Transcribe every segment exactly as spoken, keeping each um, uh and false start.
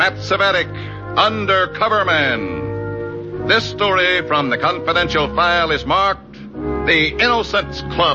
Matt Cvetic, Undercover Man. This story from the confidential file is marked The Innocents Club.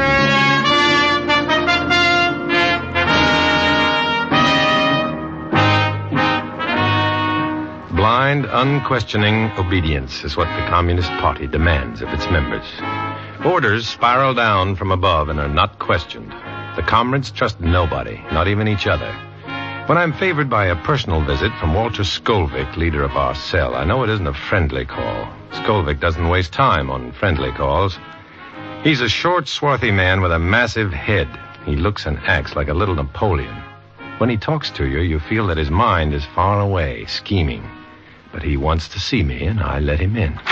Blind, unquestioning obedience is what the Communist Party demands of its members. Orders spiral down from above and are not questioned. The comrades trust nobody, not even each other. When I'm favored by a personal visit from Walter Skolvik, leader of our cell, I know it isn't a friendly call. Skolvik doesn't waste time on friendly calls. He's a short, swarthy man with a massive head. He looks and acts like a little Napoleon. When he talks to you, you feel that his mind is far away, scheming. But he wants to see me, and I let him in.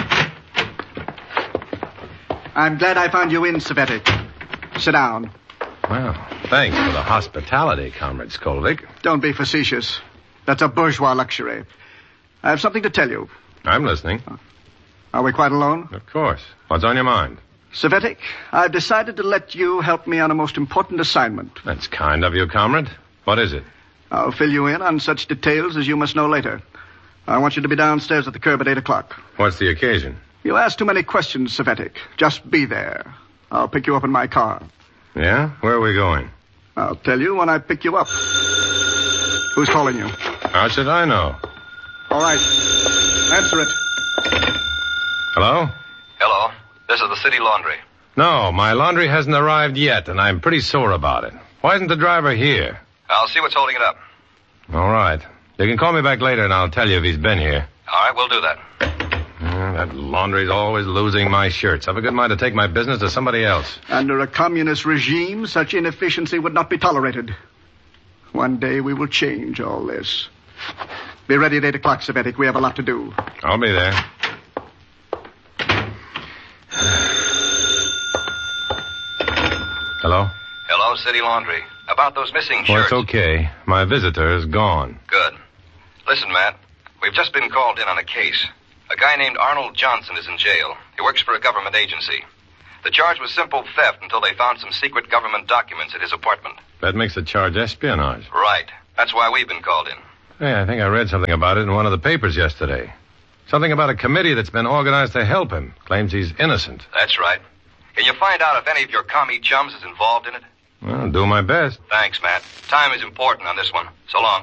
I'm glad I found you in, Cvetic. Sit down. Well, thanks for the hospitality, Comrade Skolvik. Don't be facetious. That's a bourgeois luxury. I have something to tell you. I'm listening. Are we quite alone? Of course. What's on your mind? Cvetic, I've decided to let you help me on a most important assignment. That's kind of you, Comrade. What is it? I'll fill you in on such details as you must know later. I want you to be downstairs at the curb at eight o'clock. What's the occasion? You ask too many questions, Cvetic. Just be there. I'll pick you up in my car. Yeah? Where are we going? I'll tell you when I pick you up. Who's calling you? How should I know? All right. Answer it. Hello? Hello. This is the city laundry. No, my laundry hasn't arrived yet, and I'm pretty sore about it. Why isn't the driver here? I'll see what's holding it up. All right. You can call me back later, and I'll tell you if he's been here. All right, we'll do that. Uh, that laundry's always losing my shirts. I've a good mind to take my business to somebody else. Under a communist regime, such inefficiency would not be tolerated. One day we will change all this. Be ready at eight o'clock, Cvetic. We have a lot to do. I'll be there. Hello? Hello, city laundry. About those missing shirts. Well, it's okay. My visitor is gone. Good. Listen, Matt. We've just been called in on a case. A guy named Arnold Johnson is in jail. He works for a government agency. The charge was simple theft until they found some secret government documents at his apartment. That makes the charge espionage. Right. That's why we've been called in. Hey, I think I read something about it in one of the papers yesterday. Something about a committee that's been organized to help him. Claims he's innocent. That's right. Can you find out if any of your commie chums is involved in it? Well, I'll do my best. Thanks, Matt. Time is important on this one. So long.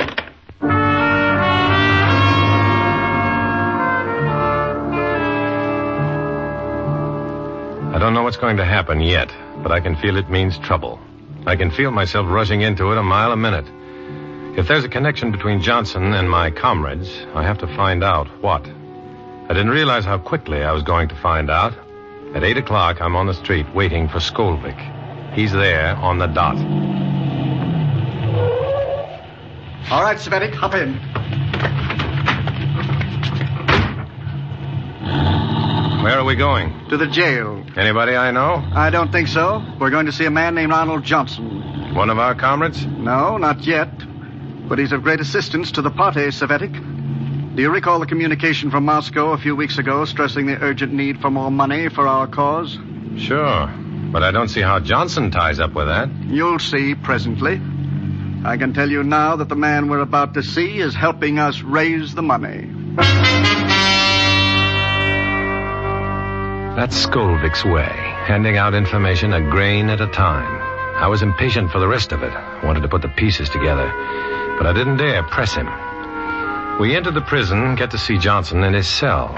I don't know what's going to happen yet, but I can feel it means trouble. I can feel myself rushing into it a mile a minute. If there's a connection between Johnson and my comrades, I have to find out what. I didn't realize how quickly I was going to find out. At eight o'clock, I'm on the street waiting for Skolvik. He's there on the dot. All right, Cvetic, hop in. Where are we going? To the jail. Anybody I know? I don't think so. We're going to see a man named Arnold Johnson. One of our comrades? No, not yet. But he's of great assistance to the party, Cvetic. Do you recall the communication from Moscow a few weeks ago stressing the urgent need for more money for our cause? Sure. But I don't see how Johnson ties up with that. You'll see presently. I can tell you now that the man we're about to see is helping us raise the money. That's Skolvik's way, handing out information a grain at a time. I was impatient for the rest of it. I wanted to put the pieces together, but I didn't dare press him. We enter the prison, get to see Johnson in his cell.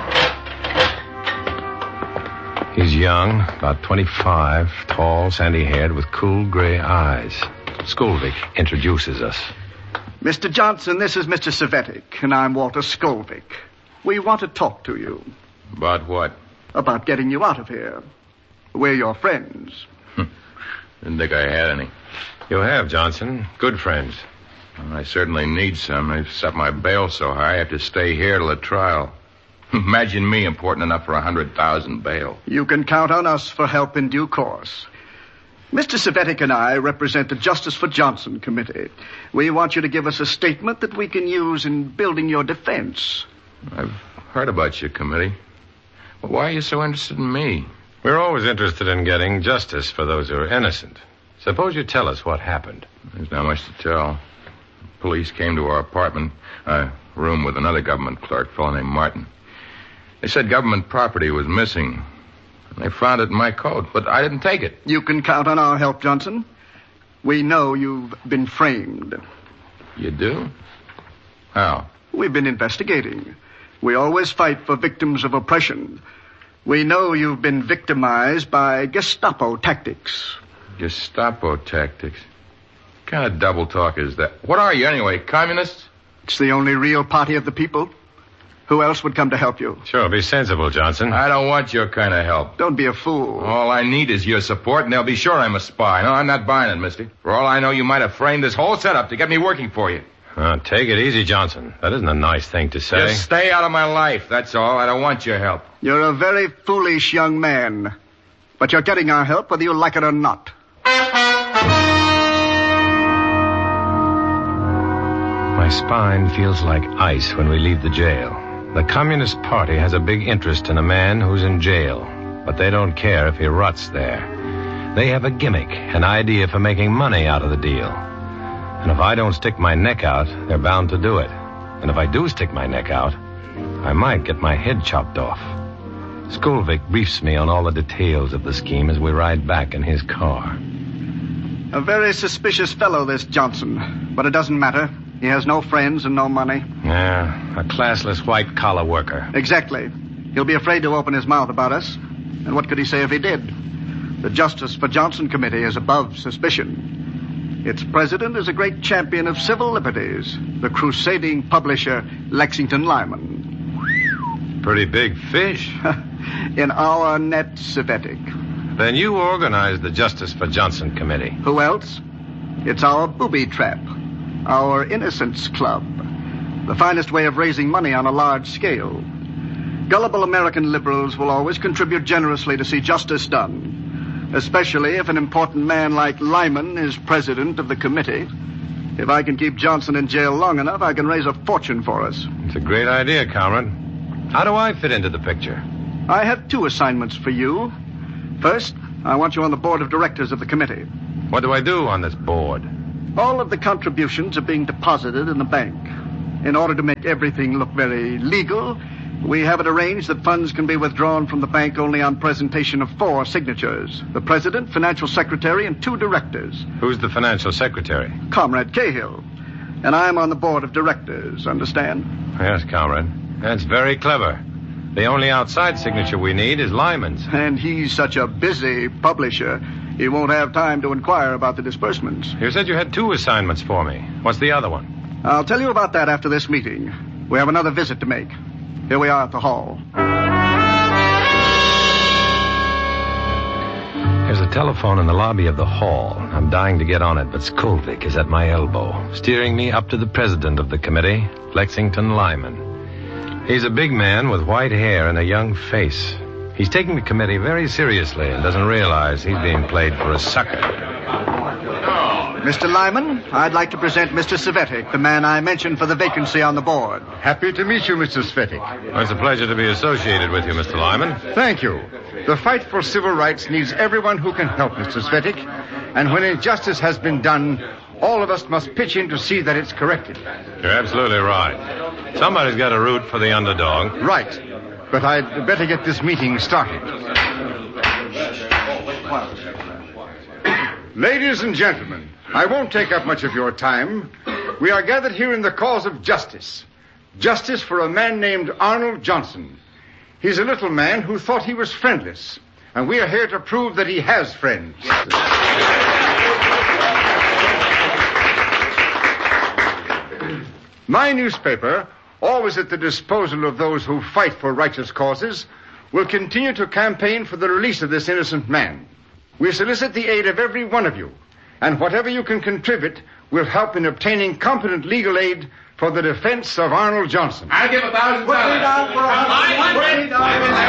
He's young, about twenty-five, tall, sandy-haired, with cool gray eyes. Skolvik introduces us. Mister Johnson, this is Mister Cvetic, and I'm Walter Skolvik. We want to talk to you. About what? About getting you out of here. We're your friends. Didn't think I had any. You have, Johnson. Good friends. Well, I certainly need some. They've set my bail so high I have to stay here till the trial. Imagine me important enough for a hundred thousand bail. You can count on us for help in due course. Mister Cvetic and I represent the Justice for Johnson Committee. We want you to give us a statement that we can use in building your defense. I've heard about your committee. Well, why are you so interested in me? We're always interested in getting justice for those who are innocent. Suppose you tell us what happened. There's not much to tell. Police came to our apartment, a room with another government clerk, a fellow named Martin. They said government property was missing. And they found it in my coat, but I didn't take it. You can count on our help, Johnson. We know you've been framed. You do? How? We've been investigating. We always fight for victims of oppression. We know you've been victimized by Gestapo tactics. Gestapo tactics? What kind of double talk is that? What are you anyway, communists? It's the only real party of the people. Who else would come to help you? Sure, be sensible, Johnson. I don't want your kind of help. Don't be a fool. All I need is your support, and they'll be sure I'm a spy. No, I'm not buying it, mister. For all I know, you might have framed this whole setup to get me working for you. Uh, take it easy, Johnson. That isn't a nice thing to say. Just stay out of my life, that's all. I don't want your help. You're a very foolish young man. But you're getting our help whether you like it or not. My spine feels like ice when we leave the jail. The Communist Party has a big interest in a man who's in jail, but they don't care if he rots there. They have a gimmick, an idea for making money out of the deal. And if I don't stick my neck out, they're bound to do it. And if I do stick my neck out, I might get my head chopped off. Skolvik briefs me on all the details of the scheme as we ride back in his car. A very suspicious fellow, this Johnson. But it doesn't matter. He has no friends and no money. Yeah, a classless white-collar worker. Exactly. He'll be afraid to open his mouth about us. And what could he say if he did? The Justice for Johnson Committee is above suspicion. Its president is a great champion of civil liberties, the crusading publisher Lexington Lyman. Pretty big fish. In our net, Cvetic. Then you organized the Justice for Johnson Committee. Who else? It's our booby trap, our innocence club, the finest way of raising money on a large scale. Gullible American liberals will always contribute generously to see justice done, especially if an important man like Lyman is president of the committee. If I can keep Johnson in jail long enough, I can raise a fortune for us. It's a great idea, comrade. How do I fit into the picture? I have two assignments for you. First, I want you on the board of directors of the committee. What do I do on this board? All of the contributions are being deposited in the bank. In order to make everything look very legal, we have it arranged that funds can be withdrawn from the bank only on presentation of four signatures. The president, financial secretary, and two directors. Who's the financial secretary? Comrade Cahill. And I'm on the board of directors, understand? Yes, comrade. That's very clever. The only outside signature we need is Lyman's. And he's such a busy publisher, he won't have time to inquire about the disbursements. You said you had two assignments for me. What's the other one? I'll tell you about that after this meeting. We have another visit to make. Here we are at the hall. There's a telephone in the lobby of the hall. I'm dying to get on it, but Skolvik is at my elbow, steering me up to the president of the committee, Lexington Lyman. He's a big man with white hair and a young face. He's taking the committee very seriously and doesn't realize he's being played for a sucker. Mister Lyman, I'd like to present Mister Cvetic, the man I mentioned for the vacancy on the board. Happy to meet you, Mister Cvetic. Well, it's a pleasure to be associated with you, Mister Lyman. Thank you. The fight for civil rights needs everyone who can help, Mister Cvetic. And when injustice has been done, all of us must pitch in to see that it's corrected. You're absolutely right. Somebody's got to root for the underdog. Right. But I'd better get this meeting started. Ladies and gentlemen, I won't take up much of your time. We are gathered here in the cause of justice. Justice for a man named Arnold Johnson. He's a little man who thought he was friendless. And we are here to prove that he has friends. My newspaper, always at the disposal of those who fight for righteous causes, will continue to campaign for the release of this innocent man. We solicit the aid of every one of you, and whatever you can contribute will help in obtaining competent legal aid for the defense of Arnold Johnson. I'll give a thousand dollars. Put me down for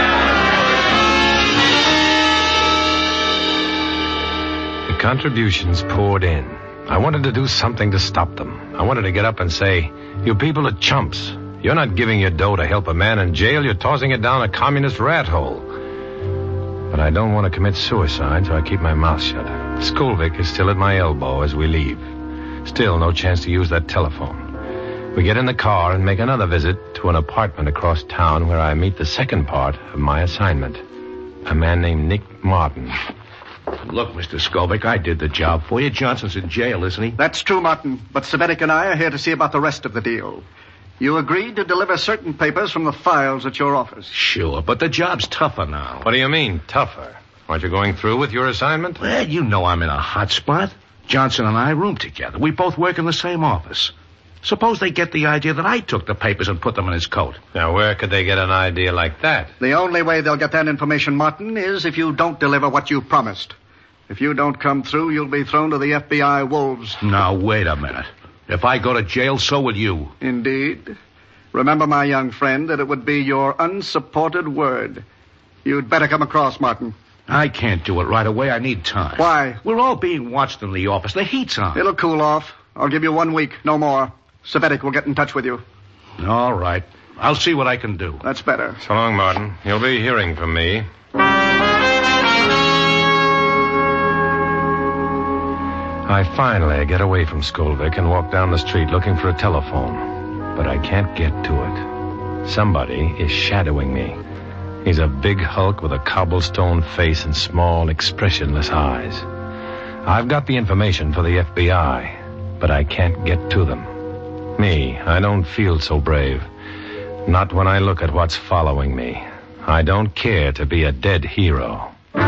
a The contributions poured in. I wanted to do something to stop them. I wanted to get up and say, you people are chumps. You're not giving your dough to help a man in jail. You're tossing it down a communist rat hole. But I don't want to commit suicide, so I keep my mouth shut. Skolvik is still at my elbow as we leave. Still, no chance to use that telephone. We get in the car and make another visit to an apartment across town where I meet the second part of my assignment. A man named Nick Martin. Look, Mister Skovic, I did the job for you. Johnson's in jail, isn't he? That's true, Martin. But Savetic and I are here to see about the rest of the deal. You agreed to deliver certain papers from the files at your office. Sure, but the job's tougher now. What do you mean, tougher? Aren't you going through with your assignment? Well, you know I'm in a hot spot. Johnson and I room together. We both work in the same office. Suppose they get the idea that I took the papers and put them in his coat. Now, where could they get an idea like that? The only way they'll get that information, Martin, is if you don't deliver what you promised. If you don't come through, you'll be thrown to the F B I wolves. Now, wait a minute. If I go to jail, so will you. Indeed. Remember, my young friend, that it would be your unsupported word. You'd better come across, Martin. I can't do it right away. I need time. Why? We're all being watched in the office. The heat's on. It'll cool off. I'll give you one week, no more. Savetic will get in touch with you. All right. I'll see what I can do. That's better. So long, Martin. You'll be hearing from me. I finally get away from Skolvik and walk down the street looking for a telephone. But I can't get to it. Somebody is shadowing me. He's a big hulk with a cobblestone face and small, expressionless eyes. I've got the information for the F B I, but I can't get to them. Me, I don't feel so brave. Not when I look at what's following me. I don't care to be a dead hero.